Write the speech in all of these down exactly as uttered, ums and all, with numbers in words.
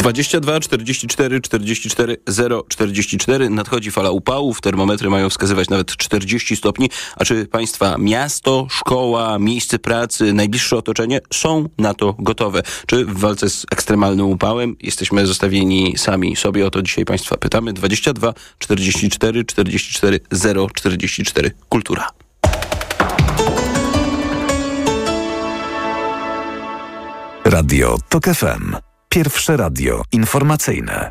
dwadzieścia dwa czterdzieści cztery czterdzieści cztery zero czterdzieści cztery. Nadchodzi fala upałów, termometry mają wskazywać nawet czterdzieści stopni. A czy państwa miasto, szkoła, miejsce pracy, najbliższe otoczenie są na to gotowe? Czy w walce z ekstremalnym upałem jesteśmy zostawieni sami sobie? O to dzisiaj państwa pytamy. dwadzieścia dwa czterdzieści cztery czterdzieści cztery zero czterdzieści cztery. Kultura. Radio Tok F M. Pierwsze radio informacyjne.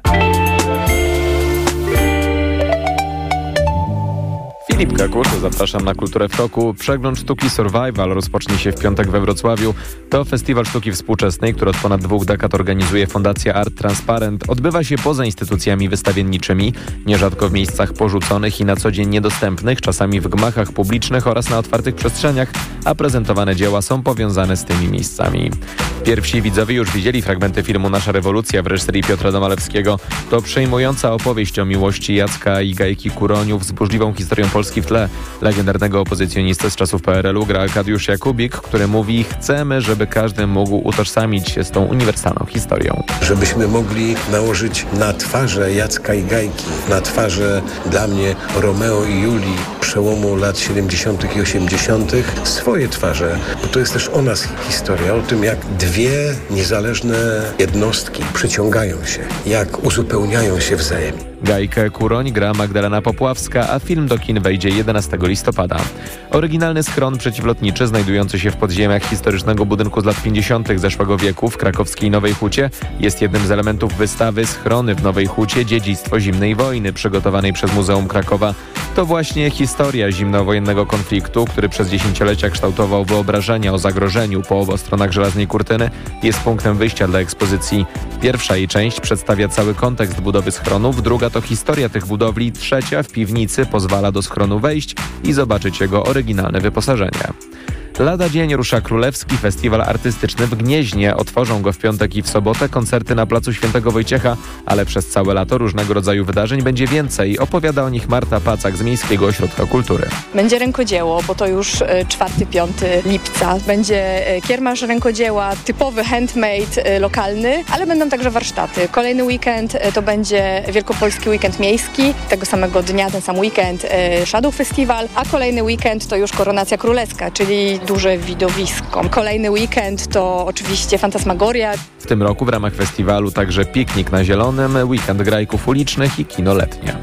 Filip Kakusz, zapraszam na Kulturę w Toku. Przegląd sztuki Survival rozpocznie się w piątek we Wrocławiu. To festiwal sztuki współczesnej, który od ponad dwóch dekad organizuje Fundacja Art Transparent. Odbywa się poza instytucjami wystawienniczymi, nierzadko w miejscach porzuconych i na co dzień niedostępnych, czasami w gmachach publicznych oraz na otwartych przestrzeniach, a prezentowane dzieła są powiązane z tymi miejscami. Pierwsi widzowie już widzieli fragmenty filmu Nasza rewolucja w reżyserii Piotra Domalewskiego. To przejmująca opowieść o miłości Jacka i Gajki Kuroniów z burzliwą historią Polski w tle. Legendarnego opozycjonisty z czasów P R L u gra Arkadiusz Jakubik, który mówi: chcemy, żeby każdy mógł utożsamić się z tą uniwersalną historią. Żebyśmy mogli nałożyć na twarze Jacka i Gajki, na twarze dla mnie Romeo i Julii przełomu lat siedemdziesiątych i osiemdziesiątych swoje twarze, bo to jest też o nas historia, o tym, jak dwie niezależne jednostki przyciągają się, jak uzupełniają się wzajemnie. Gajkę Kuroń gra Magdalena Popławska, a film do kin wejdzie jedenastego listopada. Oryginalny schron przeciwlotniczy znajdujący się w podziemiach historycznego budynku z lat pięćdziesiątych zeszłego wieku w krakowskiej Nowej Hucie jest jednym z elementów wystawy Schrony w Nowej Hucie – Dziedzictwo zimnej wojny przygotowanej przez Muzeum Krakowa. To właśnie historia zimnowojennego konfliktu, który przez dziesięciolecia kształtował wyobrażenia o zagrożeniu po obu stronach żelaznej kurtyny, jest punktem wyjścia dla ekspozycji. Pierwsza jej część przedstawia cały kontekst budowy schronów, druga to historia tych budowli, trzecia w piwnicy pozwala do schronu wejść i zobaczyć jego oryginalne wyposażenie. Lada dzień rusza Królewski Festiwal Artystyczny w Gnieźnie. Otworzą go w piątek i w sobotę koncerty na placu Świętego Wojciecha, ale przez całe lato różnego rodzaju wydarzeń będzie więcej. Opowiada o nich Marta Pacak z Miejskiego Ośrodka Kultury. Będzie rękodzieło, bo to już czwartego piątego lipca. Będzie kiermasz rękodzieła, typowy handmade lokalny, ale będą także warsztaty. Kolejny weekend to będzie Wielkopolski Weekend Miejski. Tego samego dnia, ten sam weekend Shadow Festival, a kolejny weekend to już Koronacja Królewska, czyli duże widowisko. Kolejny weekend to oczywiście Fantasmagoria. W tym roku w ramach festiwalu także piknik na Zielonym, weekend grajków ulicznych i kino letnie.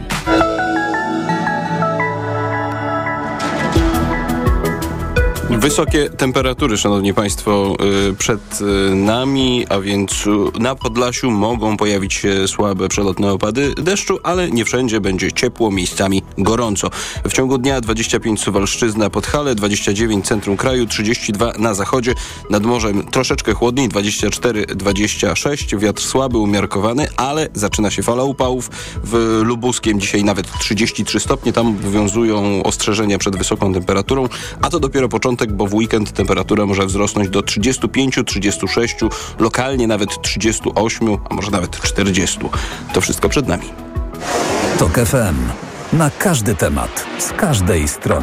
Wysokie temperatury, szanowni państwo, przed nami, a więc na Podlasiu mogą pojawić się słabe przelotne opady deszczu, ale nie wszędzie będzie ciepło, miejscami gorąco. W ciągu dnia dwadzieścia pięć Suwalszczyzna, Podhale, dwadzieścia dziewięć centrum kraju, trzydzieści dwa na zachodzie, nad morzem troszeczkę chłodniej, dwadzieścia cztery dwadzieścia sześć, wiatr słaby, umiarkowany, ale zaczyna się fala upałów. W Lubuskiem dzisiaj nawet trzydzieści trzy stopnie, tam obowiązują ostrzeżenia przed wysoką temperaturą, a to dopiero początek, bo w weekend temperatura może wzrosnąć do trzydziestu pięciu trzydziestu sześciu, lokalnie nawet trzydziestu ośmiu, a może nawet czterdziestu. To wszystko przed nami. Tok F M. Na każdy temat, z każdej strony.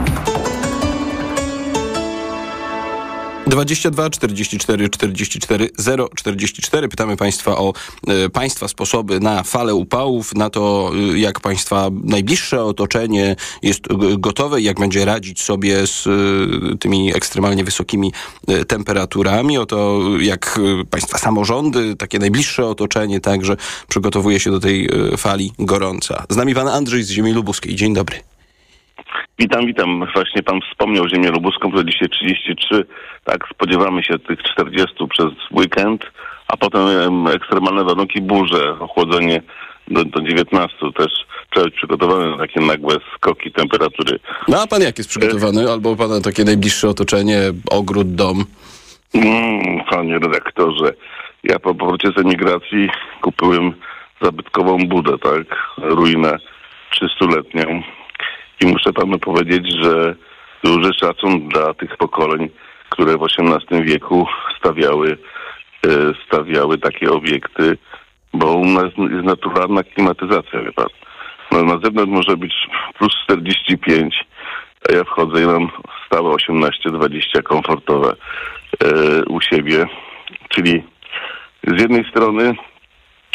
dwadzieścia dwa czterdzieści cztery czterdzieści cztery zero czterdzieści cztery. Pytamy państwa o e, państwa sposoby na falę upałów, na to, e, jak państwa najbliższe otoczenie jest g- gotowe, jak będzie radzić sobie z e, tymi ekstremalnie wysokimi e, temperaturami, o to, jak e, państwa samorządy, takie najbliższe otoczenie także przygotowuje się do tej e, fali gorąca. Z nami pan Andrzej z Ziemi Lubuskiej. Dzień dobry. Witam, witam. Właśnie pan wspomniał Ziemię Lubuską, to dzisiaj trzydzieści trzy. Tak, spodziewamy się tych czterdziestu przez weekend, a potem ekstremalne warunki, burze, ochłodzenie do, do dziewiętnastu. Też trzeba być przygotowany na takie nagłe skoki temperatury. No a pan jak jest przygotowany? Albo pana takie najbliższe otoczenie, ogród, dom? Mm, panie redaktorze, ja po powrocie z emigracji kupiłem zabytkową budę, tak, ruinę trzystuletnią. I muszę panu powiedzieć, że duży szacun dla tych pokoleń, które w osiemnastym wieku stawiały, stawiały takie obiekty, bo u nas jest naturalna klimatyzacja, wie pan. No, na zewnątrz może być plus czterdzieści pięć, a ja wchodzę i mam stałe osiemnaście dwadzieścia komfortowe e, u siebie. Czyli z jednej strony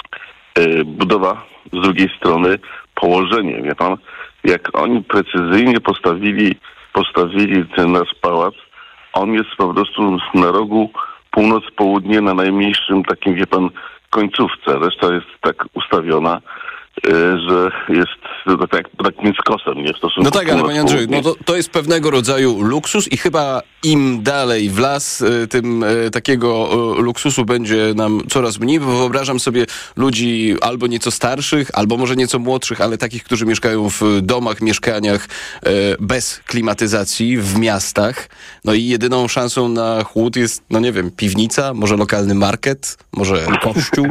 budowa z drugiej strony, położenie, wie pan, jak oni precyzyjnie postawili, postawili ten nasz pałac, on jest po prostu na rogu północ-południe, na najmniejszym takim, wie pan, końcówce. Reszta jest tak ustawiona, że jest tak, takim skosem, nie? W stosunku no tak, ale panie Andrzeju, no to, to jest pewnego rodzaju luksus i chyba im dalej w las, tym takiego luksusu będzie nam coraz mniej, bo wyobrażam sobie ludzi albo nieco starszych, albo może nieco młodszych, ale takich, którzy mieszkają w domach, mieszkaniach bez klimatyzacji, w miastach. No i jedyną szansą na chłód jest, no nie wiem, piwnica, może lokalny market, może kościół.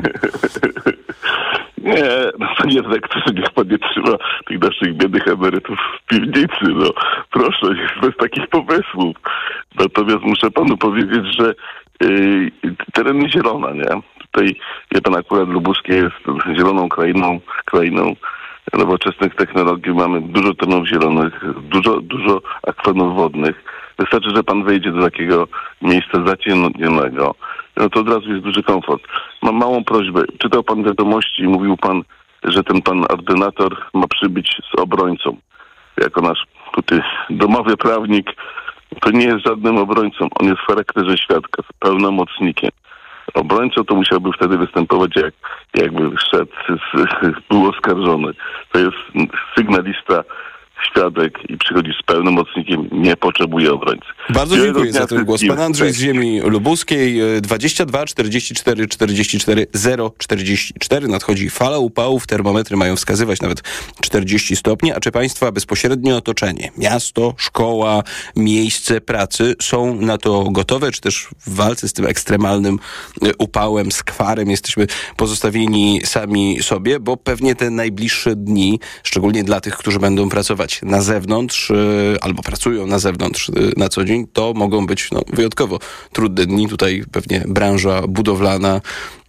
Nie, no panie redaktorze, niech pan nie trzyma tych naszych biednych emerytów w piwnicy, no proszę, bez takich pomysłów. Natomiast muszę panu powiedzieć, że yy, tereny zielone, nie? Tutaj, wie pan, akurat Lubuskie jest zieloną krainą, krainą nowoczesnych technologii, mamy dużo terenów zielonych, dużo, dużo akwenów wodnych. Wystarczy, że pan wejdzie do takiego miejsca zacienionego, no to od razu jest duży komfort. Mam małą prośbę. Czytał pan wiadomości i mówił pan, że ten pan ordynator ma przybyć z obrońcą. Jako nasz tutaj domowy prawnik, to nie jest żadnym obrońcą. On jest w charakterze świadka, pełnomocnikiem. Obrońcą to musiałby wtedy występować, jak, jakby szedł, był oskarżony. To jest sygnalista, świadek i przychodzi z pełnomocnikiem, nie potrzebuje obrońcy. Bardzo dziękuję za ten głos. Pan Andrzej z ziemi lubuskiej, dwadzieścia dwa czterdzieści cztery czterdzieści cztery zero czterdzieści cztery. Nadchodzi fala upałów, termometry mają wskazywać nawet czterdzieści stopni. A czy państwa bezpośrednie otoczenie, miasto, szkoła, miejsce pracy są na to gotowe, czy też w walce z tym ekstremalnym upałem, skwarem jesteśmy pozostawieni sami sobie, bo pewnie te najbliższe dni, szczególnie dla tych, którzy będą pracować na zewnątrz albo pracują na zewnątrz na co dzień, to mogą być no, wyjątkowo trudne dni. Tutaj pewnie branża budowlana e,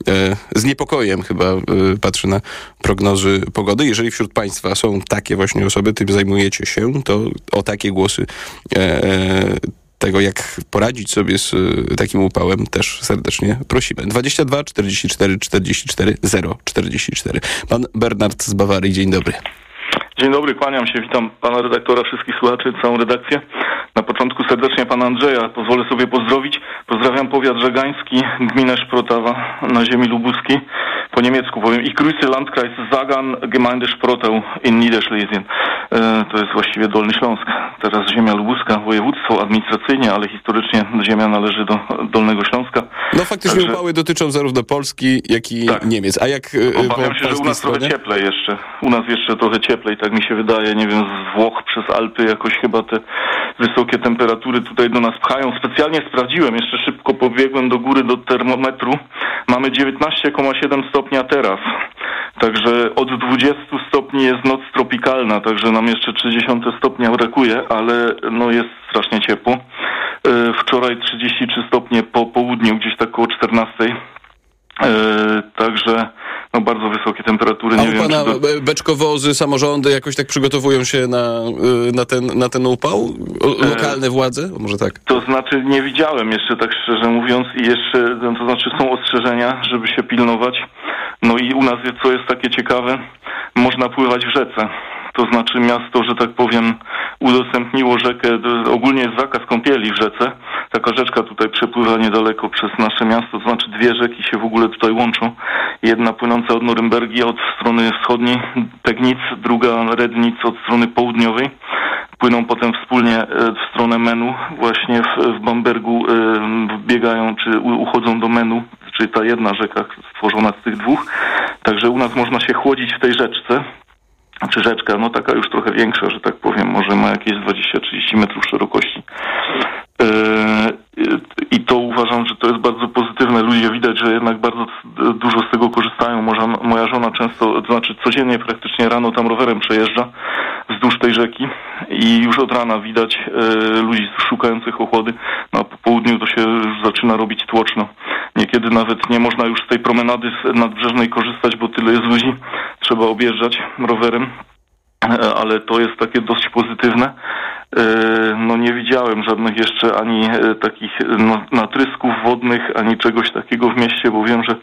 z niepokojem chyba e, patrzy na prognozy pogody. Jeżeli wśród państwa są takie właśnie osoby, tym zajmujecie się, to o takie głosy e, tego, jak poradzić sobie z y, takim upałem, też serdecznie prosimy. dwadzieścia dwa czterdzieści cztery czterdzieści cztery zero czterdzieści cztery. Pan Bernard z Bawarii, dzień dobry. Dzień dobry, kłaniam się, witam pana redaktora, wszystkich słuchaczy, całą redakcję. Na początku serdecznie pana Andrzeja pozwolę sobie pozdrowić. Pozdrawiam powiat żegański, gminę Szprotawa na ziemi lubuskiej. Po niemiecku powiem Ich grüße Landkreis Sagan, Gemeinde Sprotau in Niederschlesien. E, to jest właściwie Dolny Śląsk. Teraz ziemia lubuska, województwo administracyjnie, ale historycznie ziemia należy do Dolnego Śląska. No faktycznie Także... upały dotyczą zarówno Polski, jak i tak. Niemiec. A jak Obawiam się, że u nas stronie? trochę cieplej jeszcze. U nas jeszcze trochę cieplej, tak mi się wydaje. Nie wiem, z Włoch przez Alpy jakoś chyba te wysokie temperatury tutaj do nas pchają. Specjalnie sprawdziłem, jeszcze szybko pobiegłem do góry do termometru. Mamy dziewiętnaście przecinek siedem stopnia teraz. Także od dwudziestu stopni jest noc tropikalna, także nam jeszcze trzydzieści stopnia brakuje, ale no jest strasznie ciepło. Wczoraj trzydzieści trzy stopnie po południu, gdzieś tak koło czternastej. Także no bardzo wysokie temperatury. A nie u wiem, pana to... beczkowozy, samorządy jakoś tak przygotowują się na, na, ten, na ten upał? Lokalne władze? Może tak? To znaczy nie widziałem jeszcze, tak szczerze mówiąc, i jeszcze, to znaczy są ostrzeżenia, żeby się pilnować. No i u nas, co jest takie ciekawe, można pływać w rzece. To znaczy miasto, że tak powiem, udostępniło rzekę, ogólnie jest zakaz kąpieli w rzece. Taka rzeczka tutaj przepływa niedaleko przez nasze miasto, to znaczy dwie rzeki się w ogóle tutaj łączą. Jedna płynąca od Norymbergi od strony wschodniej, Pegnic, druga Rednic od strony południowej. Płyną potem wspólnie w stronę Menu, właśnie w, w Bambergu wbiegają czy uchodzą do Menu, czyli ta jedna rzeka stworzona z tych dwóch. Także u nas można się chłodzić w tej rzeczce. Czy rzeczka, no taka już trochę większa, że tak powiem, może ma jakieś dwadzieścia trzydzieści metrów szerokości. Yy, I to uważam, że to jest bardzo pozytywne. Ludzie widać, że jednak bardzo dużo z tego korzystają. Moja, moja żona często, to znaczy codziennie praktycznie rano tam rowerem przejeżdża wzdłuż tej rzeki i już od rana widać yy, ludzi szukających ochłody. No a po południu to się już zaczyna robić tłoczno. Niekiedy nawet nie można już z tej promenady nadbrzeżnej korzystać, bo tyle jest ludzi. Trzeba objeżdżać rowerem, ale to jest takie dość pozytywne. No nie widziałem żadnych jeszcze ani takich natrysków wodnych, ani czegoś takiego w mieście, bo wiem, że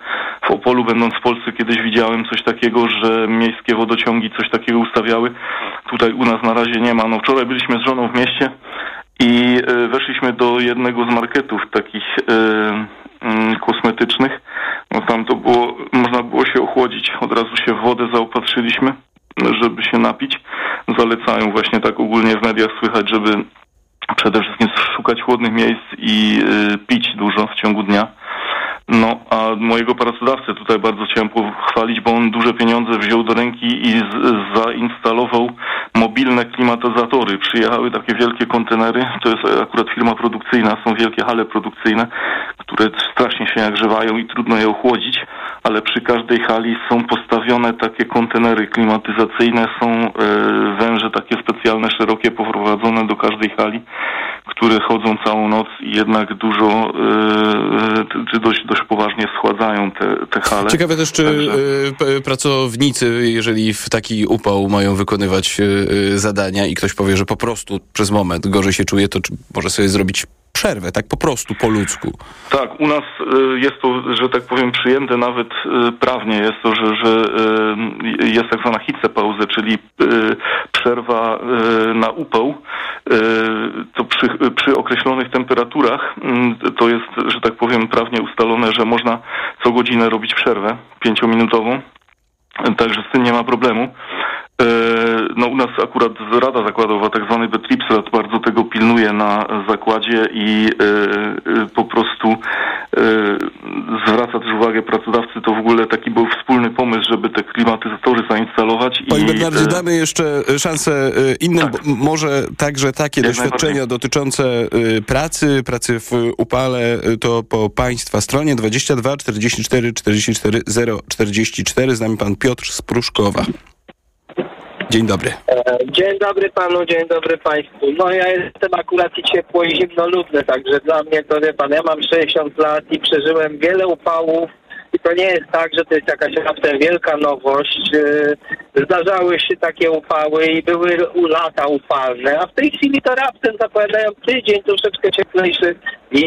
w Opolu, będąc w Polsce, kiedyś widziałem coś takiego, że miejskie wodociągi coś takiego ustawiały. Tutaj u nas na razie nie ma. No wczoraj byliśmy z żoną w mieście i y, weszliśmy do jednego z marketów takich y, y, kosmetycznych. No tam to było, można było się ochłodzić. Od razu się w wodę zaopatrzyliśmy, żeby się napić. Zalecają właśnie tak ogólnie w mediach słychać, żeby przede wszystkim szukać chłodnych miejsc i y, pić dużo w ciągu dnia. No, a mojego pracodawcę tutaj bardzo chciałem pochwalić, bo on duże pieniądze wziął do ręki i z, zainstalował mobilne klimatyzatory. Przyjechały takie wielkie kontenery, to jest akurat firma produkcyjna, są wielkie hale produkcyjne, które strasznie się nagrzewają i trudno je ochłodzić, ale przy każdej hali są postawione takie kontenery klimatyzacyjne, są e, węże takie specjalne, szerokie, poprowadzone do każdej hali, które chodzą całą noc i jednak dużo, e, czy dość, dość poważnie schładzają te, te hale. Ciekawe też, czy Także... y, pracownicy, jeżeli w taki upał mają wykonywać y, zadania i ktoś powie, że po prostu przez moment gorzej się czuje, to czy może sobie zrobić przerwę, tak po prostu, po ludzku. Tak, u nas y, jest to, że tak powiem, przyjęte nawet y, prawnie. Jest to, że, że y, jest tak zwana hitzepause, czyli y, przerwa y, na upał. Y, to przy, przy określonych temperaturach y, to jest, że tak powiem, prawnie ustalone, że można co godzinę robić przerwę pięciominutową. Także z tym nie ma problemu. No u nas akurat Rada Zakładowa, tak zwany Betriebsrat, bardzo tego pilnuje na zakładzie i y, y, po prostu y, zwraca też uwagę pracodawcy. To w ogóle taki był wspólny pomysł, żeby te klimatyzatory zainstalować. Panie i Bernardzie, y, damy jeszcze szansę innym, tak. bo może także takie Jak doświadczenia dotyczące y, pracy, pracy w upale, to po Państwa stronie dwadzieścia dwa czterdzieści cztery czterdzieści cztery zero czterdzieści cztery. Z nami pan Piotr z Pruszkowa. Dzień dobry. Dzień dobry panu, dzień dobry państwu. No ja jestem akurat i ciepło i zimnolubny, także dla mnie to, wie pan, ja mam sześćdziesiąt lat i przeżyłem wiele upałów i to nie jest tak, że to jest jakaś raptem wielka nowość. Zdarzały się takie upały i były lata upalne, a w tej chwili to raptem zapowiadają tydzień troszeczkę cieplejszy i,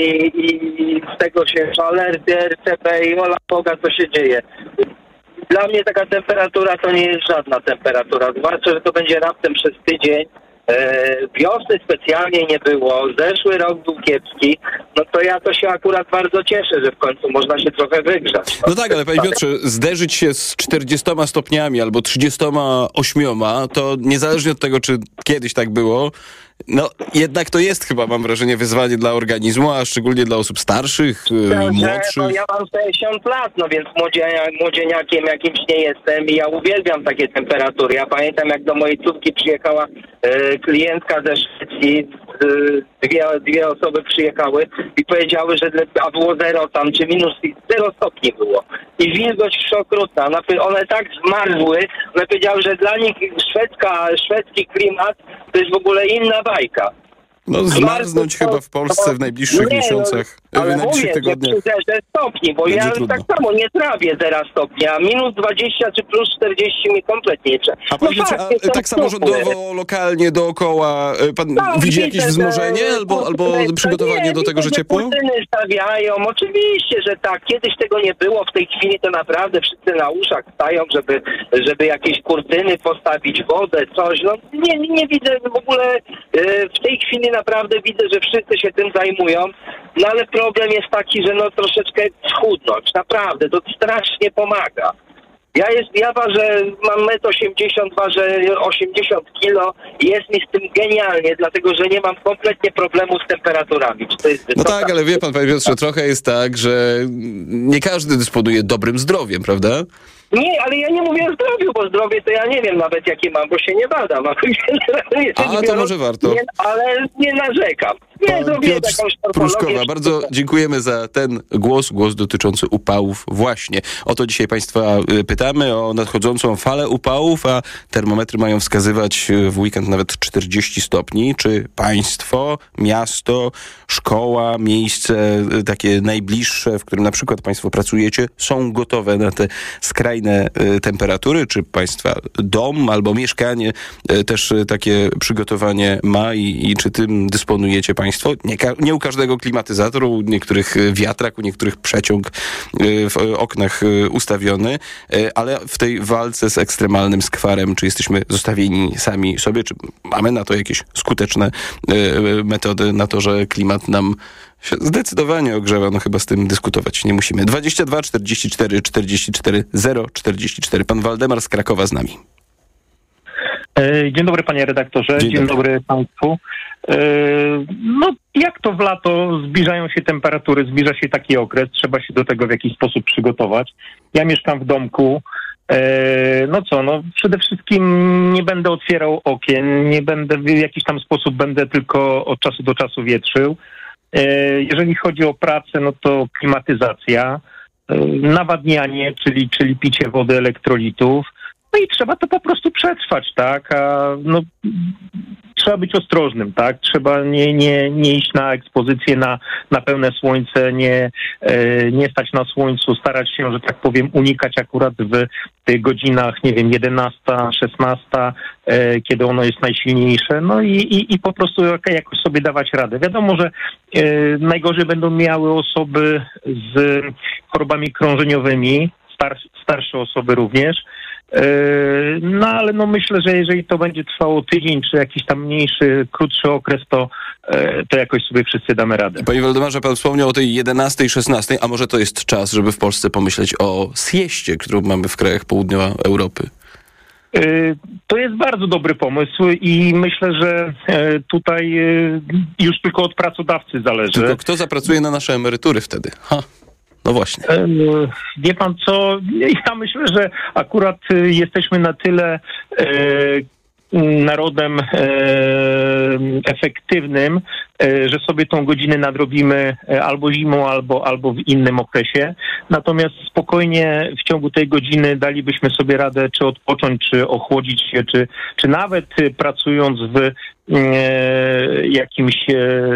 i z tego się alerty, R C B i ola Boga, co się dzieje. Dla mnie taka temperatura to nie jest żadna temperatura, zwłaszcza, że to będzie raptem przez tydzień. E, wiosny specjalnie nie było, zeszły rok był kiepski, no to ja to się akurat bardzo cieszę, że w końcu można się trochę wygrzać. No, no tak, ale panie Piotrze, zderzyć się z czterdziestoma stopniami albo trzydziestoma ośmioma, to niezależnie od tego, czy kiedyś tak było, no jednak to jest chyba, mam wrażenie, wyzwanie dla organizmu, a szczególnie dla osób starszych, Dobrze, młodszych. No ja mam sześćdziesiąt lat, no więc młodzienia, młodzieniakiem jakimś nie jestem i ja uwielbiam takie temperatury. Ja pamiętam, jak do mojej córki przyjechała e, klientka ze Szwecji, e, dwie, dwie osoby przyjechały i powiedziały, że a było zero tam, czy minus zero stopni było. I wilgoć okrutna. One tak zmarzły, one powiedziały, że dla nich szwedzka, szwedzki klimat to jest w ogóle inna bajka. No zmarznąć to, chyba w Polsce w najbliższych nie, miesiącach, no, w najbliższych mówię, tygodniach. Przy zerze stopni, bo ja trudno. tak samo nie trawię zera stopni, a minus dwadzieścia czy plus czterdzieści mi kompletnie nie trzeba. A, no no fakt, a tak samorządowo, lokalnie, dookoła, pan no, widzi jakieś wzmożenie że, albo, albo przygotowanie nie, do tego, że ciepło? Kurtyny stawiają, oczywiście, że tak. Kiedyś tego nie było, w tej chwili to naprawdę wszyscy na uszach stają, żeby, żeby jakieś kurtyny postawić, wodę, coś. No nie, nie widzę w ogóle, w tej chwili naprawdę widzę, że wszyscy się tym zajmują, no ale problem jest taki, że no troszeczkę schudnąć, naprawdę, to strasznie pomaga. Ja jest, ja ważę, mam metr osiemdziesiąt, ważę osiemdziesiąt kilo i jest mi z tym genialnie, dlatego że nie mam kompletnie problemu z temperaturami. Czy to jest no tak, ale wie pan, panie Piotrze, trochę jest tak, że nie każdy dysponuje dobrym zdrowiem, prawda? Nie, ale ja nie mówię o zdrowiu, bo zdrowie to ja nie wiem nawet jakie mam, bo się nie badam. A, to może warto. Nie, ale nie narzekam. Nie, Pan Piotr z Pruszkowa, bardzo dziękujemy za ten głos, głos dotyczący upałów właśnie. O to dzisiaj państwa pytamy, o nadchodzącą falę upałów, a termometry mają wskazywać w weekend nawet czterdzieści stopni. Czy państwo, miasto, szkoła, miejsce takie najbliższe, w którym na przykład państwo pracujecie, są gotowe na te skrajne skrajne temperatury, czy państwa dom albo mieszkanie też takie przygotowanie ma i, i czy tym dysponujecie państwo? Nie, nie u każdego klimatyzator, u niektórych wiatrak, u niektórych przeciąg w oknach ustawiony, ale w tej walce z ekstremalnym skwarem, czy jesteśmy zostawieni sami sobie, czy mamy na to jakieś skuteczne metody na to, że klimat nam się zdecydowanie ogrzewa? No chyba z tym dyskutować nie musimy. dwadzieścia dwa czterdzieści cztery czterdzieści cztery zero czterdzieści cztery. Pan Waldemar z Krakowa z nami. Dzień dobry, panie redaktorze. Dzień, Dzień dobry. dobry państwu. No, jak to w lato zbliżają się temperatury, zbliża się taki okres, trzeba się do tego w jakiś sposób przygotować. Ja mieszkam w domku. No co, no przede wszystkim nie będę otwierał okien, nie będę w jakiś tam sposób, będę tylko od czasu do czasu wietrzył. Jeżeli chodzi o pracę, no to klimatyzacja, nawadnianie, czyli, czyli picie wody, elektrolitów. No i trzeba to po prostu przetrwać, tak? A no, trzeba być ostrożnym, tak? Trzeba nie, nie, nie iść na ekspozycję, na, na pełne słońce, nie, e, nie stać na słońcu, starać się, że tak powiem, unikać akurat w tych godzinach, nie wiem, jedenasta, szesnasta, e, kiedy ono jest najsilniejsze, no i, i, i po prostu jakoś sobie dawać radę. Wiadomo, że e, najgorzej będą miały osoby z chorobami krążeniowymi, star, starsze osoby również. No ale no myślę, że jeżeli to będzie trwało tydzień, czy jakiś tam mniejszy, krótszy okres, to, to jakoś sobie wszyscy damy radę. Panie Waldemarze, pan wspomniał o tej jedenastej, szesnastej, a może to jest czas, żeby w Polsce pomyśleć o sieście, którą mamy w krajach południa Europy? To jest bardzo dobry pomysł i myślę, że tutaj już tylko od pracodawcy zależy. Tylko kto zapracuje na nasze emerytury wtedy? Ha. No właśnie. Wie pan co, ja myślę, że akurat jesteśmy na tyle e, narodem e, efektywnym, e, że sobie tą godzinę nadrobimy albo zimą, albo, albo w innym okresie. Natomiast spokojnie w ciągu tej godziny dalibyśmy sobie radę, czy odpocząć, czy ochłodzić się, czy, czy nawet pracując w E, jakimś, e,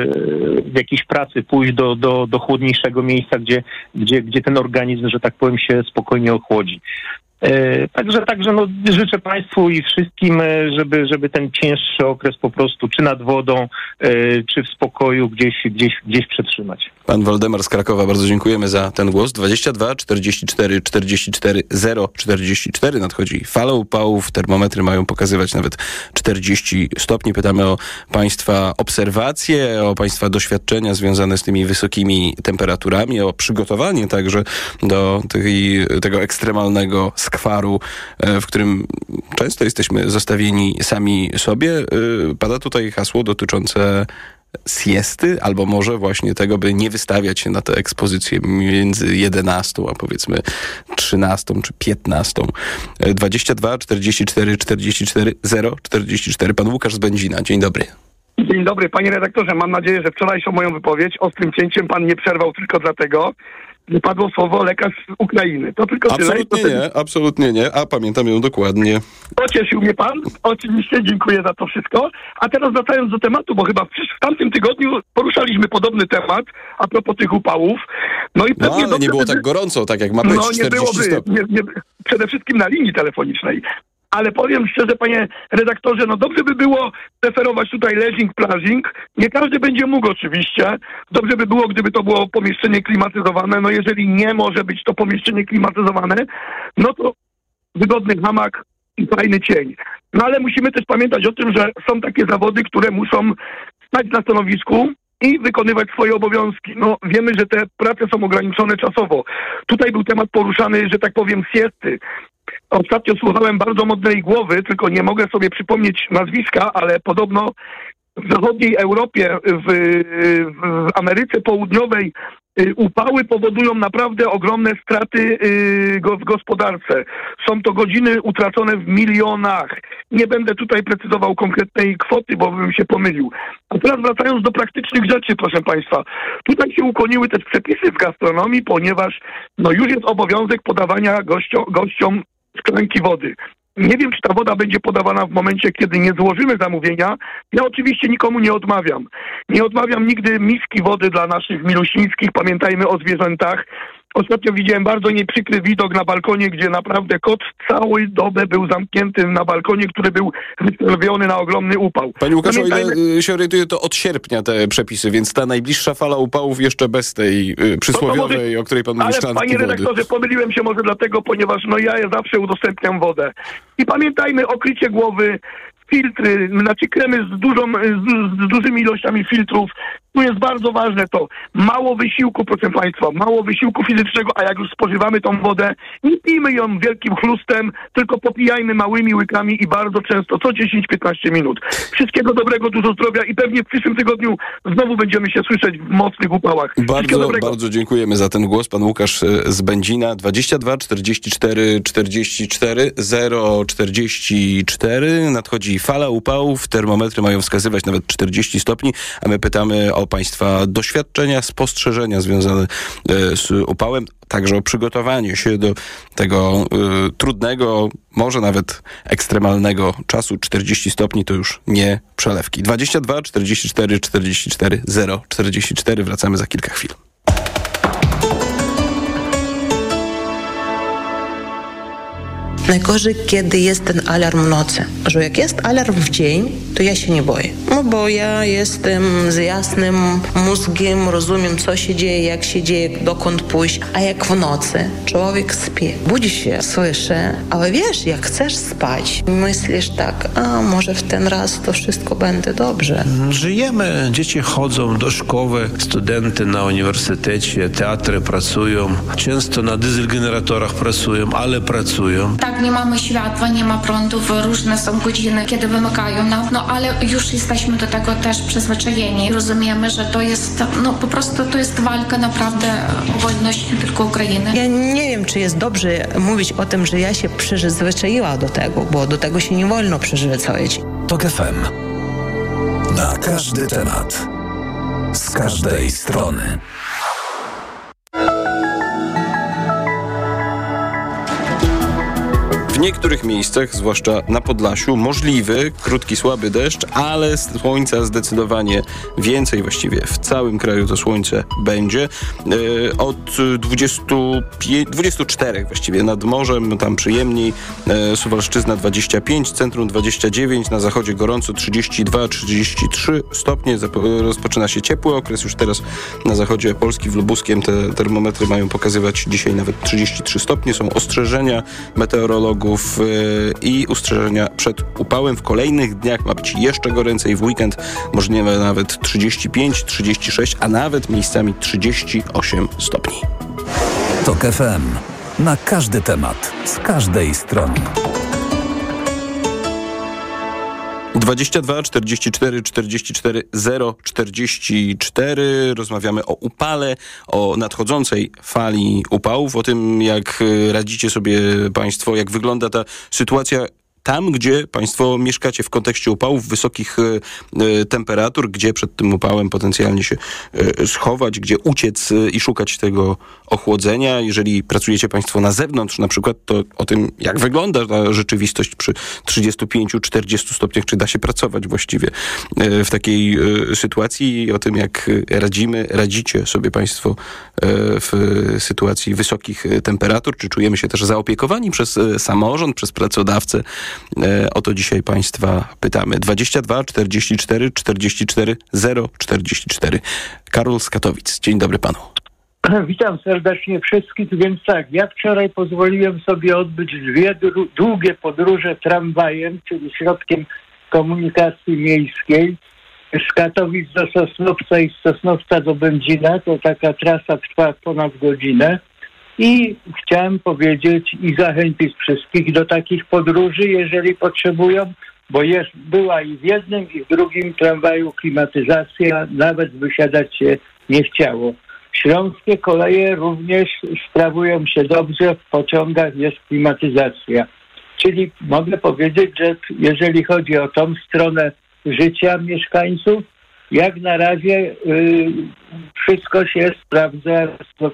w jakiejś pracy pójść do, do, do chłodniejszego miejsca, gdzie, gdzie, gdzie ten organizm, że tak powiem, się spokojnie ochłodzi. E, także także no, życzę państwu i wszystkim, żeby, żeby ten cięższy okres po prostu czy nad wodą, e, czy w spokoju gdzieś, gdzieś, gdzieś przetrzymać. Pan Waldemar z Krakowa, bardzo dziękujemy za ten głos. dwadzieścia dwa czterdzieści cztery czterdzieści cztery zero czterdzieści cztery. Nadchodzi fala upałów, termometry mają pokazywać nawet czterdzieści stopni. Pytamy o państwa obserwacje, o państwa doświadczenia związane z tymi wysokimi temperaturami, o przygotowanie także do tej, tego ekstremalnego skwaru, w którym często jesteśmy zostawieni sami sobie. Pada tutaj hasło dotyczące siesty, albo może właśnie tego, by nie wystawiać się na tę ekspozycję między jedenastą, a powiedzmy trzynastą czy piętnastą. dwadzieścia dwa czterdzieści cztery czterdzieści cztery zero czterdzieści cztery. Pan Łukasz z Będzina. Dzień dobry. Dzień dobry, panie redaktorze. Mam nadzieję, że wczorajszą moją wypowiedź ostrym cięciem pan nie przerwał tylko dlatego, że padło słowo lekarz z Ukrainy. To tylko absolutnie tyle. nie, absolutnie nie, a pamiętam ją dokładnie. Pocieszył mnie pan, oczywiście, dziękuję za to wszystko. A teraz wracając do tematu, bo chyba w, w tamtym tygodniu poruszaliśmy podobny temat a propos tych upałów. No i pewnie... No, ale nie było tak gorąco, tak jak ma być, no, czterdzieści nie byłoby, stopni. Nie, nie, przede wszystkim na linii telefonicznej. Ale powiem szczerze, panie redaktorze, no dobrze by było preferować tutaj leasing, plazing. Nie każdy będzie mógł oczywiście. Dobrze by było, gdyby to było pomieszczenie klimatyzowane. No jeżeli nie może być to pomieszczenie klimatyzowane, no to wygodny hamak i fajny cień. No ale musimy też pamiętać o tym, że są takie zawody, które muszą stać na stanowisku i wykonywać swoje obowiązki. No wiemy, że te prace są ograniczone czasowo. Tutaj był temat poruszany, że tak powiem, siesty. Ostatnio słuchałem bardzo modnej głowy, tylko nie mogę sobie przypomnieć nazwiska, ale podobno w zachodniej Europie, w, w Ameryce Południowej upały powodują naprawdę ogromne straty w gospodarce. Są to godziny utracone w milionach. Nie będę tutaj precyzował konkretnej kwoty, bo bym się pomylił. A teraz wracając do praktycznych rzeczy, proszę państwa. Tutaj się ukłoniły też przepisy w gastronomii, ponieważ no już jest obowiązek podawania gościo, gościom szklanki wody. Nie wiem, czy ta woda będzie podawana w momencie, kiedy nie złożymy zamówienia. Ja oczywiście nikomu nie odmawiam. Nie odmawiam nigdy miski wody dla naszych milusińskich. Pamiętajmy o zwierzętach. Ostatnio widziałem bardzo nieprzykry widok na balkonie, gdzie naprawdę kot całą dobę był zamknięty na balkonie, który był wystawiony na ogromny upał. Panie Łukaszu, Pamiętajmy... o ile się orientuję, to od sierpnia te przepisy, więc ta najbliższa fala upałów jeszcze bez tej y, przysłowiowej, może... o której pan mówi, szklanki wody. Ale panie redaktorze, pomyliłem się może dlatego, ponieważ no ja zawsze udostępniam wodę. I pamiętajmy, okrycie głowy, filtry, znaczy kremy z, dużą, z, z dużymi ilościami filtrów. Tu jest bardzo ważne to. Mało wysiłku, proszę państwa, mało wysiłku fizycznego, a jak już spożywamy tą wodę, nie pijmy ją wielkim chlustem, tylko popijajmy małymi łykami i bardzo często, co dziesięć do piętnastu minut. Wszystkiego dobrego, dużo zdrowia i pewnie w przyszłym tygodniu znowu będziemy się słyszeć w mocnych upałach. Bardzo, bardzo dziękujemy za ten głos. Pan Łukasz z Będzina. dwadzieścia dwa czterdzieści cztery czterdzieści cztery zero czterdzieści cztery. Nadchodzi fala upałów. Termometry mają wskazywać nawet czterdzieści stopni, a my pytamy o państwa doświadczenia, spostrzeżenia związane z upałem, także o przygotowanie się do tego y, trudnego, może nawet ekstremalnego czasu. czterdzieści stopni to już nie przelewki. dwadzieścia dwa czterdzieści cztery czterdzieści cztery zero czterdzieści cztery. Wracamy za kilka chwil. Najgorzej, kiedy jest ten alarm w nocy. Że jak jest alarm w dzień, to ja się nie boję. No bo ja jestem z jasnym mózgiem, rozumiem, co się dzieje, jak się dzieje, dokąd pójść. A jak w nocy człowiek śpi, budzi się, słyszy, ale wiesz, jak chcesz spać, myślisz tak, a może w ten raz to wszystko będzie dobrze. Żyjemy, dzieci chodzą do szkoły, studenty na uniwersytecie, teatry pracują, często na dieselgeneratorach pracują, ale pracują. Tak, nie mamy światła, nie ma prądów, różne są godziny, kiedy wymykają nam, no ale już jesteśmy do tego też przyzwyczajeni. Rozumiemy, że to jest, no po prostu to jest walka naprawdę o wolność nie tylko Ukrainy. Ja nie wiem, czy jest dobrze mówić o tym, że ja się przyzwyczaiła do tego, bo do tego się nie wolno przyzwyczaić. TOK F M. Na każdy temat. Z każdej strony. W niektórych miejscach, zwłaszcza na Podlasiu, możliwy krótki, słaby deszcz, ale słońca zdecydowanie więcej, właściwie w całym kraju to słońce będzie. Od dwudziestu pięciu, dwudziestu czterech właściwie nad morzem, tam przyjemniej, Suwalszczyzna dwadzieścia pięć, centrum dwadzieścia dziewięć, na zachodzie gorąco trzydzieści dwa trzydzieści trzy stopnie, rozpoczyna się ciepły okres, już teraz na zachodzie Polski, w Lubuskiem te termometry mają pokazywać dzisiaj nawet trzydzieści trzy stopnie, są ostrzeżenia meteorologów i ostrzeżenia przed upałem. W kolejnych dniach ma być jeszcze goręcej, w weekend możliwe nawet trzydzieści pięć trzydzieści sześć, a nawet miejscami trzydzieści osiem stopni. TOK F M. Na każdy temat, z każdej strony. dwadzieścia dwa czterdzieści cztery czterdzieści cztery zero czterdzieści cztery. Rozmawiamy o upale, o nadchodzącej fali upałów, o tym, jak radzicie sobie państwo, jak wygląda ta sytuacja tam, gdzie państwo mieszkacie w kontekście upałów, wysokich e, temperatur, gdzie przed tym upałem potencjalnie się e, schować, gdzie uciec e, i szukać tego ochłodzenia. Jeżeli pracujecie państwo na zewnątrz na przykład, to o tym, jak wygląda ta rzeczywistość przy trzydziestu pięciu czterdziestu stopniach, czy da się pracować właściwie e, w takiej e, sytuacji, i o tym, jak radzimy, radzicie sobie państwo e, w sytuacji wysokich temperatur, czy czujemy się też zaopiekowani przez e, samorząd, przez pracodawcę. O to dzisiaj państwa pytamy. dwadzieścia dwa czterdzieści cztery czterdzieści cztery zero czterdzieści cztery. Karol z Katowic. Dzień dobry panu. Witam serdecznie wszystkich. Więc tak, ja wczoraj pozwoliłem sobie odbyć dwie długie podróże tramwajem, czyli środkiem komunikacji miejskiej. Z Katowic do Sosnowca i z Sosnowca do Będzina. To taka trasa trwa ponad godzinę. I chciałem powiedzieć i zachęcić wszystkich do takich podróży, jeżeli potrzebują, bo jest, była i w jednym, i w drugim tramwaju klimatyzacja, nawet wysiadać się nie chciało. Śląskie koleje również sprawują się dobrze, w pociągach jest klimatyzacja. Czyli mogę powiedzieć, że jeżeli chodzi o tą stronę życia mieszkańców, jak na razie y, wszystko się sprawdza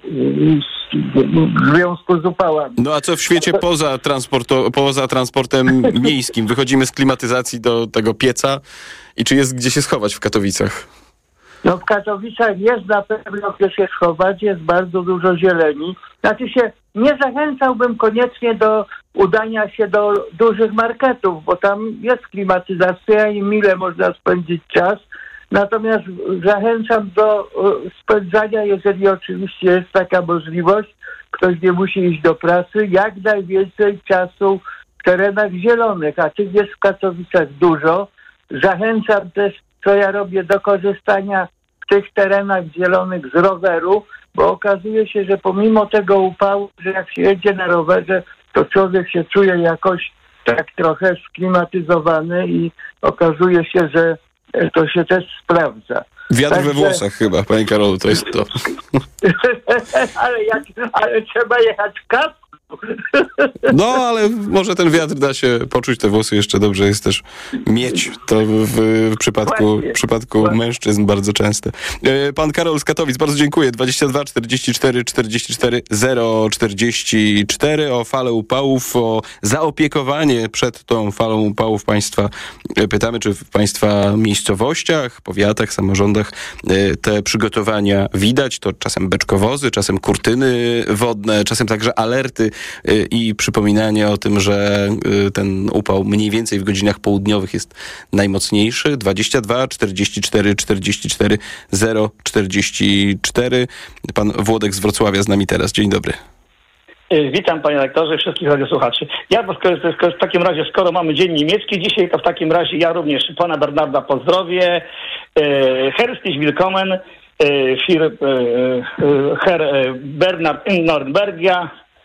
w związku z upałami. No a co w świecie poza, transporto, poza transportem miejskim? Wychodzimy z klimatyzacji do tego pieca i czy jest gdzie się schować w Katowicach? No w Katowicach jest na pewno gdzie się schować, jest bardzo dużo zieleni. Znaczy się, nie zachęcałbym koniecznie do udania się do dużych marketów, bo tam jest klimatyzacja i mile można spędzić czas. Natomiast zachęcam do spędzania, jeżeli oczywiście jest taka możliwość, ktoś nie musi iść do pracy, jak najwięcej czasu w terenach zielonych, a tych jest w Katowicach dużo. Zachęcam też, co ja robię, do korzystania w tych terenach zielonych z roweru, bo okazuje się, że pomimo tego upału, że jak się jedzie na rowerze, to człowiek się czuje jakoś tak trochę sklimatyzowany i okazuje się, że to się też sprawdza. Wiatr Także... we włosach chyba, panie Karolu, to jest to. ale, jak, ale trzeba jechać w kasku. No, ale może ten wiatr da się poczuć, te włosy jeszcze dobrze jest też mieć. To w, w przypadku, w przypadku mężczyzn bardzo częste. Pan Karol z Katowic, bardzo dziękuję. dwadzieścia dwa czterdzieści cztery czterdzieści cztery zero czterdzieści cztery o falę upałów, o zaopiekowanie przed tą falą upałów państwa. Pytamy, czy w państwa miejscowościach, powiatach, samorządach te przygotowania widać. To czasem beczkowozy, czasem kurtyny wodne, czasem także alerty i przypominanie o tym, że ten upał mniej więcej w godzinach południowych jest najmocniejszy. dwadzieścia dwa czterdzieści cztery czterdzieści cztery zero czterdzieści cztery. Pan Włodek z Wrocławia z nami teraz. Dzień dobry. Witam panie rektorze, wszystkich radiosłuchaczy. Ja w takim razie, skoro mamy Dzień Niemiecki dzisiaj, to w takim razie ja również pana Bernarda pozdrowię. Herzlich willkommen, Herr Bernard in Norbergia,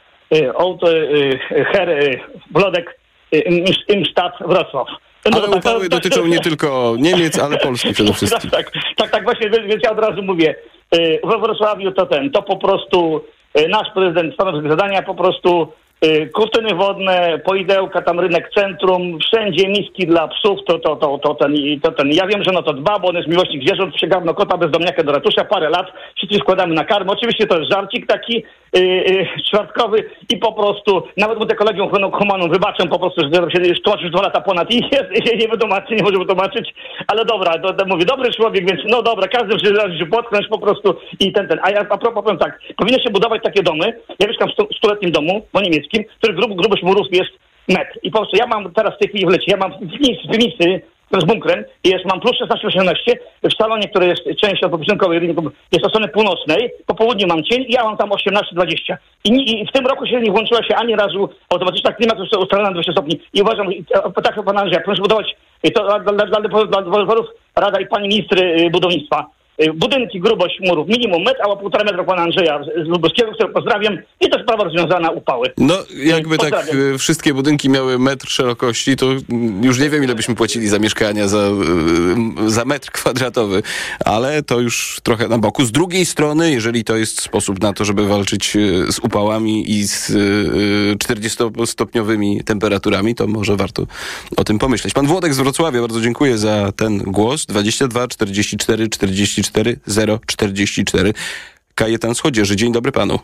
Herr Włodek im Stadt Wrocław. No, ale upały tak, dotyczą tak, nie tylko Niemiec, ale Polski przede wszystkim. Tak, tak, tak, tak właśnie, więc ja od razu mówię, we Wrocławiu to ten, to po prostu nasz prezydent stanowi zadania, po prostu kurtyny wodne, poidełka, tam rynek centrum, wszędzie miski dla psów, to, to, to, to, ten, to ten. Ja wiem, że no to dba, bo on jest miłośnik zwierząt, przygarnął kota bezdomniaka do ratusza, parę lat, wszyscy składamy na karmę. Oczywiście to jest żarcik taki yy, yy, czwartkowy i po prostu, nawet mu te kolegium humanum wybaczą po prostu, że się już tłumaczysz dwa lata ponad i jest, się nie wytłumaczy, nie może wytłumaczyć, ale dobra, to, to mówię, dobry człowiek, więc no dobra, każdy przydarzy się potknąć po prostu i ten, ten. A ja a propos powiem tak, powinno się budować takie domy, ja mieszkam w stuletnim domu, po niemieckim, który grub, grubość murów jest metr. I po prostu ja mam teraz w tej chwili w lecie, ja mam w piwnicy z bunkrem i jest, mam plus szesnaście osiemnaście, w salonie, który jest częścią podwyżynkowej, jest od strony północnej, po południu mam cień i ja mam tam osiemnaście dwadzieścia. I, I w tym roku się nie włączyła się ani razu automatyczna klimat, jest ustalona na dwadzieścia stopni. I uważam, tak jak pan Andrzej, proszę budować, to dla, dla, dla deweloperów Rada i pani ministry budownictwa. Budynki, grubość murów minimum metr, a półtora metra pana Andrzeja z Lubuskiego, którego pozdrawiam, i to sprawa rozwiązana, upały. No, jakby tak wszystkie budynki miały metr szerokości, to już nie wiem, ile byśmy płacili za mieszkania, za, za metr kwadratowy, ale to już trochę na boku. Z drugiej strony, jeżeli to jest sposób na to, żeby walczyć z upałami i z czterdziestostopniowymi temperaturami, to może warto o tym pomyśleć. Pan Włodek z Wrocławia, bardzo dziękuję za ten głos. dwadzieścia dwa czterdzieści cztery czterdzieści cztery zero czterdzieści cztery. Kajetan z Chodzieży. Dzień dobry panu.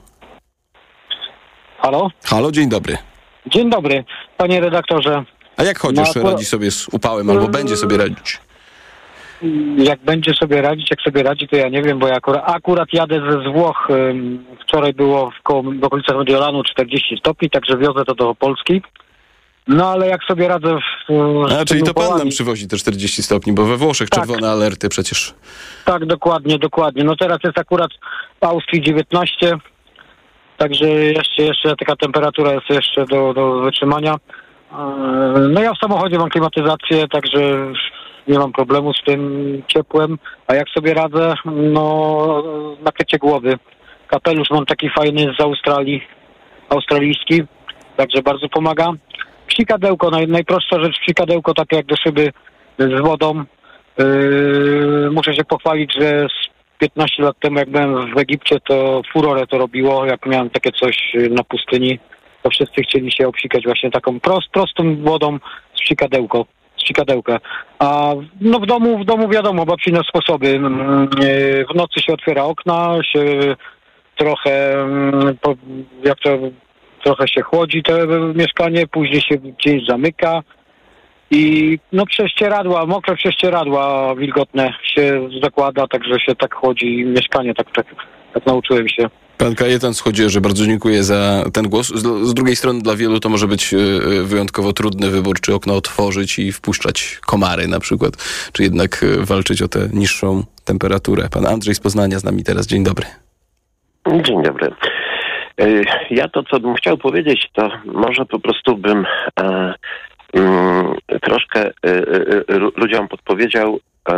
Halo? Halo, dzień dobry. Dzień dobry, panie redaktorze. A jak Chodzież no, radzi sobie z upałem, albo będzie sobie radzić? Jak będzie sobie radzić, jak sobie radzi, to ja nie wiem, bo ja akurat, akurat jadę ze z Włoch. Wczoraj było w, koło, w okolicach Mediolanu czterdzieści stopni, także wiozę to do Polski. No ale jak sobie radzę w... A, czyli to pan nam przywozi te czterdzieści stopni, bo we Włoszech tak. Czerwone alerty przecież. Tak, dokładnie, dokładnie. No teraz jest akurat w Austrii dziewiętnaście, także jeszcze, jeszcze taka temperatura jest jeszcze do, do wytrzymania. No ja w samochodzie mam klimatyzację, także nie mam problemu z tym ciepłem. A jak sobie radzę? No nakrycie głowy. Kapelusz mam taki fajny z Australii, australijski, także bardzo pomaga. Psikadełko, naj, najprostsza rzecz, psikadełko takie jak do szyby z wodą. Yy, muszę się pochwalić, że piętnaście lat temu jak byłem w Egipcie, to furorę to robiło, jak miałem takie coś na pustyni, to wszyscy chcieli się obsikać właśnie taką prost, prostą wodą z psikadełko, z psikadełka. A no w domu, w domu wiadomo, babcine sposoby. Yy, w nocy się otwiera okna, się trochę, po, jak to... Trochę się chłodzi to mieszkanie, później się gdzieś zamyka i no prześcieradła, mokre prześcieradła wilgotne się zakłada, także się tak chodzi mieszkanie, tak, tak, tak nauczyłem się. Pan Kajetan z Chodzieży, bardzo dziękuję za ten głos. Z, z drugiej strony dla wielu to może być wyjątkowo trudny wybór, czy okno otworzyć i wpuszczać komary na przykład, czy jednak walczyć o tę niższą temperaturę. Pan Andrzej z Poznania z nami teraz. Dzień dobry. Dzień dobry. Ja to, co bym chciał powiedzieć, to może po prostu bym e, mm, troszkę e, e, ludziom podpowiedział,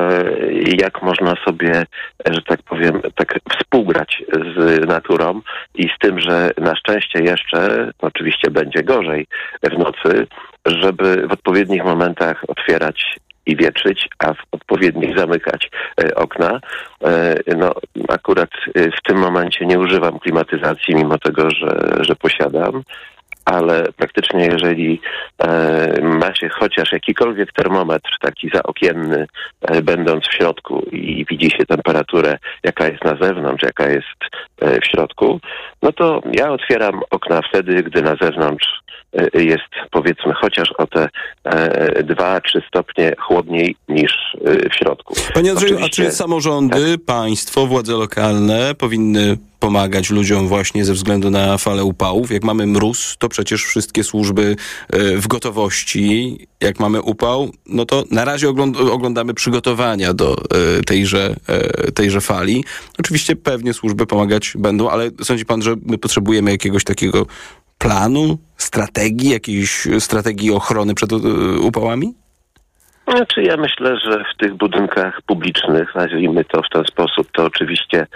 jak można sobie, że tak powiem, tak współgrać z naturą i z tym, że na szczęście jeszcze oczywiście będzie gorzej w nocy, żeby w odpowiednich momentach otwierać i wietrzyć, a w odpowiednich zamykać e, okna. E, no akurat w tym momencie nie używam klimatyzacji, mimo tego, że, że posiadam. Ale praktycznie jeżeli e, ma się chociaż jakikolwiek termometr taki zaokienny, e, będąc w środku i widzi się temperaturę, jaka jest na zewnątrz, jaka jest e, w środku, no to ja otwieram okna wtedy, gdy na zewnątrz e, jest powiedzmy chociaż o te e, dwa trzy stopnie chłodniej niż e, w środku. Panie Andrzeju, a czy samorządy, tak? Państwo, władze lokalne powinny pomagać ludziom właśnie ze względu na falę upałów? Jak mamy mróz, to przecież wszystkie służby w gotowości. Jak mamy upał, no to na razie ogląd- oglądamy przygotowania do tejże, tejże fali. Oczywiście pewnie służby pomagać będą, ale sądzi pan, że my potrzebujemy jakiegoś takiego planu, strategii, jakiejś strategii ochrony przed upałami? Znaczy ja myślę, że w tych budynkach publicznych, nazwijmy to w ten sposób, to oczywiście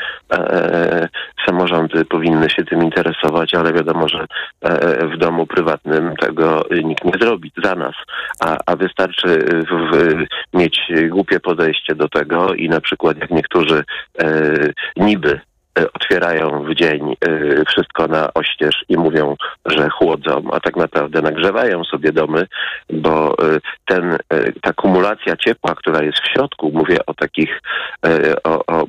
e, samorządy powinny się tym interesować, ale wiadomo, że e, w domu prywatnym tego nikt nie zrobi za nas, a, a wystarczy w, w, mieć głupie podejście do tego i na przykład jak niektórzy e, niby otwierają w dzień y, wszystko na oścież i mówią, że chłodzą, a tak naprawdę nagrzewają sobie domy, bo y, ten, y, ta kumulacja ciepła, która jest w środku, mówię o takich, y, o, o,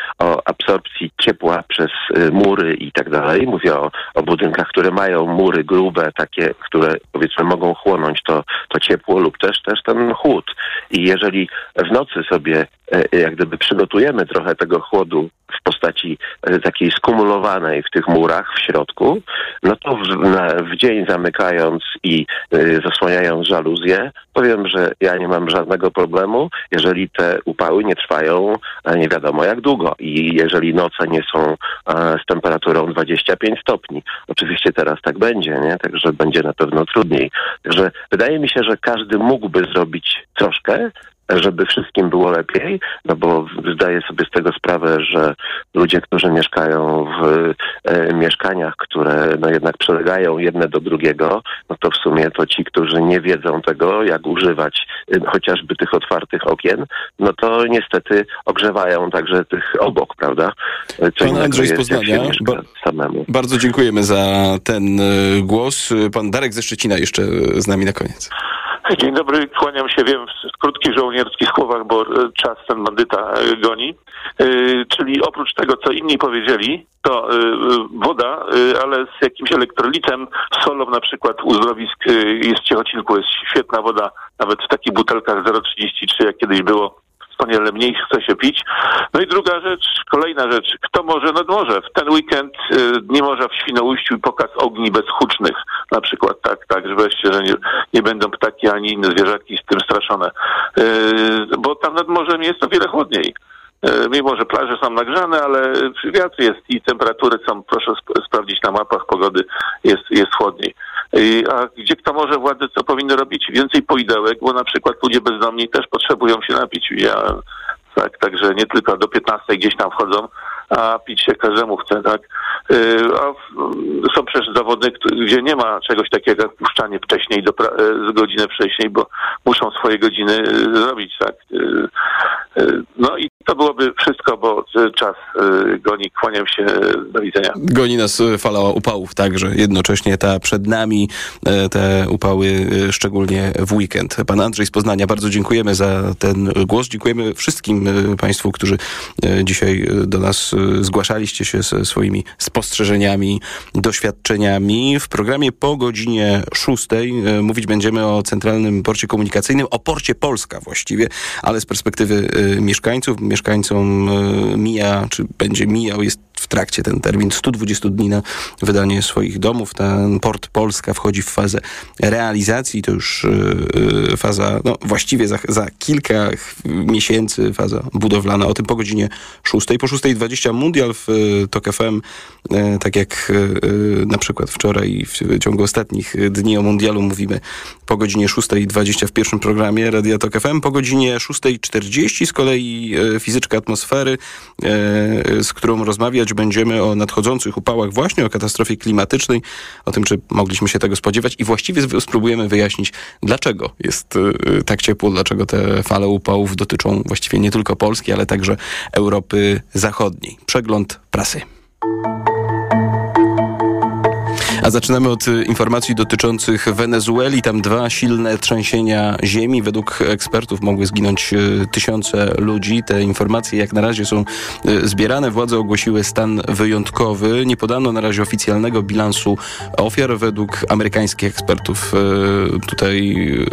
o absorpcji ciepła przez y, mury i tak dalej, mówię o, o budynkach, które mają mury grube, takie, które powiedzmy mogą chłonąć to, to ciepło lub też, też ten chłód. I jeżeli w nocy sobie y, jak gdyby przygotujemy trochę tego chłodu w postaci takiej skumulowanej w tych murach w środku, no to w, na, w dzień zamykając i y, zasłaniając żaluzję, powiem, że ja nie mam żadnego problemu, jeżeli te upały nie trwają a nie wiadomo jak długo i jeżeli noce nie są a, z temperaturą dwadzieścia pięć stopni. Oczywiście teraz tak będzie, nie? Także będzie na pewno trudniej. Także wydaje mi się, że każdy mógłby zrobić troszkę, żeby wszystkim było lepiej, no bo zdaję sobie z tego sprawę, że ludzie, którzy mieszkają w e, mieszkaniach, które no jednak przylegają jedne do drugiego, no to w sumie to ci, którzy nie wiedzą tego, jak używać e, chociażby tych otwartych okien, no to niestety ogrzewają także tych obok, prawda? Co Pan Andrzej z Poznania, ba- samemu. Bardzo dziękujemy za ten y, głos. Pan Darek ze Szczecina jeszcze z nami na koniec. Dzień dobry, kłaniam się, wiem, w krótkich żołnierskich słowach, bo czas ten bandyta goni. Yy, czyli oprócz tego, co inni powiedzieli, to yy, woda, yy, ale z jakimś elektrolitem, solą na przykład uzdrowisk yy, jest w Ciechocinku, jest świetna woda, nawet w takich butelkach zero przecinek trzydzieści trzy, jak kiedyś było. Wspaniale, mniej chce się pić. No i druga rzecz, kolejna rzecz. Kto może? No może. W ten weekend y, Dni Morza w Świnoujściu i pokaz ogni bezhucznych. Na przykład tak, tak, że wreszcie, że nie, nie będą ptaki ani inne zwierzaki z tym straszone. Y, bo tam nad morzem jest o wiele chłodniej. Y, mimo, że plaże są nagrzane, ale wiatr jest i temperatury są, proszę sp- sprawdzić na mapach pogody, jest, jest chłodniej. A gdzie kto może, władze co powinny robić? Więcej poidełek, bo na przykład ludzie bezdomni też potrzebują się napić. Ja, tak, także nie tylko do piętnastej gdzieś tam wchodzą, a pić się każdemu chce, tak? A są przecież zawody, gdzie nie ma czegoś takiego jak puszczanie wcześniej, do pra- z godziny wcześniej, bo muszą swoje godziny zrobić, tak? No i to byłoby wszystko, bo czas goni. Kłaniam się. Do widzenia. Goni nas fala upałów, także jednocześnie ta przed nami, te upały szczególnie w weekend. Pan Andrzej z Poznania, bardzo dziękujemy za ten głos. Dziękujemy wszystkim Państwu, którzy dzisiaj do nas zgłaszaliście się ze swoimi spostrzeżeniami. spostrzeżeniami, doświadczeniami. W programie po godzinie szóstej mówić będziemy o Centralnym Porcie Komunikacyjnym, o Porcie Polska właściwie, ale z perspektywy mieszkańców. Mieszkańcom mija, czy będzie mijał, jest w trakcie ten termin sto dwadzieścia dni na wydanie swoich domów. Ten Port Polska wchodzi w fazę realizacji. To już yy, faza, no właściwie za, za kilka miesięcy faza budowlana. O tym po godzinie szóstej. Po szóstej dwadzieścia Mundial w y, Tok F M. Y, tak jak y, na przykład wczoraj i w ciągu ostatnich dni o Mundialu mówimy po godzinie szóstej dwadzieścia w pierwszym programie Radia Tok F M. Po godzinie szóstej czterdzieści z kolei y, fizyczka atmosfery, y, z którą rozmawiać będziemy o nadchodzących upałach, właśnie o katastrofie klimatycznej, o tym, czy mogliśmy się tego spodziewać i właściwie spróbujemy wyjaśnić, dlaczego jest y, tak ciepło, dlaczego te fale upałów dotyczą właściwie nie tylko Polski, ale także Europy Zachodniej. Przegląd prasy. A zaczynamy od informacji dotyczących Wenezueli. Tam dwa silne trzęsienia ziemi. Według ekspertów mogły zginąć tysiące ludzi. Te informacje jak na razie są zbierane. Władze ogłosiły stan wyjątkowy. Nie podano na razie oficjalnego bilansu ofiar. Według amerykańskich ekspertów tutaj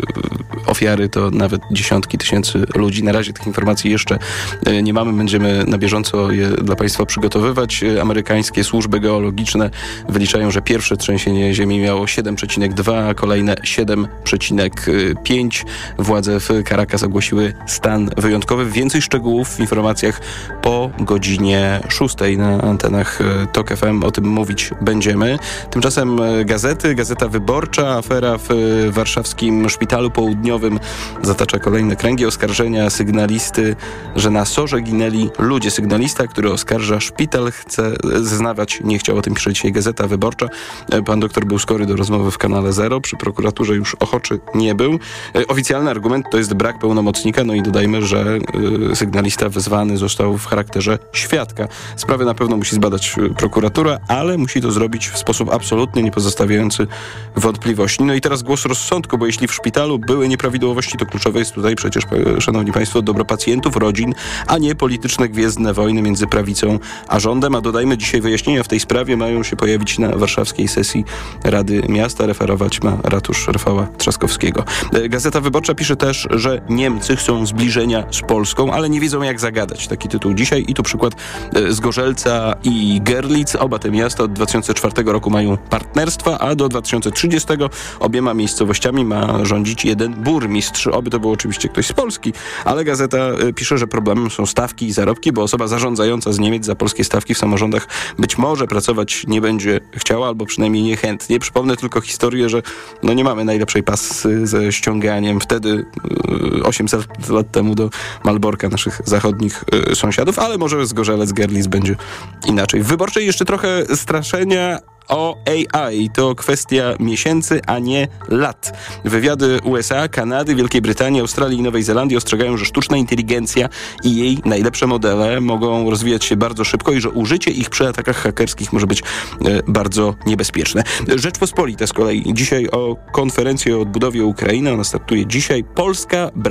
ofiary to nawet dziesiątki tysięcy ludzi. Na razie tych informacji jeszcze nie mamy. Będziemy na bieżąco je dla Państwa przygotowywać. Amerykańskie służby geologiczne wyliczają, że pierwsze trzęsienie ziemi miało siedem przecinek dwa, a kolejne siedem przecinek pięć. Władze w Caracas ogłosiły stan wyjątkowy. Więcej szczegółów w informacjach po godzinie szóstej na antenach Tok F M. O tym mówić będziemy. Tymczasem gazety, Gazeta Wyborcza, afera w warszawskim szpitalu południowym zatacza kolejne kręgi. Oskarżenia sygnalisty, że na sorze ginęli ludzie. Sygnalista, który oskarża szpital, chce zeznawać, nie chciał, o tym pisze dzisiaj Gazeta Wyborcza. Pan doktor był skory do rozmowy w kanale Zero. Przy prokuraturze już ochoczy nie był. Oficjalny argument to jest brak pełnomocnika. No i dodajmy, że y, sygnalista wezwany został w charakterze świadka. Sprawę na pewno musi zbadać prokuratura, ale musi to zrobić w sposób absolutny, nie pozostawiający wątpliwości. No i teraz głos rozsądku, bo jeśli w szpitalu były nieprawidłowości, to kluczowe jest tutaj przecież, szanowni państwo, dobro pacjentów, rodzin, a nie polityczne gwiezdne wojny między prawicą a rządem. A dodajmy, dzisiaj wyjaśnienia w tej sprawie mają się pojawić na warszawskiej sesji Rady Miasta. Referować ma ratusz Rafała Trzaskowskiego. Gazeta Wyborcza pisze też, że Niemcy chcą zbliżenia z Polską, ale nie wiedzą jak zagadać. Taki tytuł dzisiaj. I tu przykład z Gorzelca i Görlitz. Oba te miasta od dwa tysiące czwartego roku mają partnerstwa, a do dwa tysiące trzydziestego obiema miejscowościami ma rządzić jeden burmistrz. Oby to był oczywiście ktoś z Polski, ale gazeta pisze, że problemem są stawki i zarobki, bo osoba zarządzająca z Niemiec za polskie stawki w samorządach być może pracować nie będzie chciała, albo przynajmniej niechętnie. Przypomnę tylko historię, że no nie mamy najlepszej pasy ze ściąganiem wtedy osiemset lat temu do Malborka naszych zachodnich y, sąsiadów, ale może z Gorzelec, Görlitz będzie inaczej. W Wyborczej jeszcze trochę straszenia o A I. To kwestia miesięcy, a nie lat. Wywiady U S A, Kanady, Wielkiej Brytanii, Australii i Nowej Zelandii ostrzegają, że sztuczna inteligencja i jej najlepsze modele mogą rozwijać się bardzo szybko i że użycie ich przy atakach hakerskich może być e, bardzo niebezpieczne. Rzeczpospolita z kolei dzisiaj o konferencji o odbudowie Ukrainy. Ona startuje dzisiaj. Polska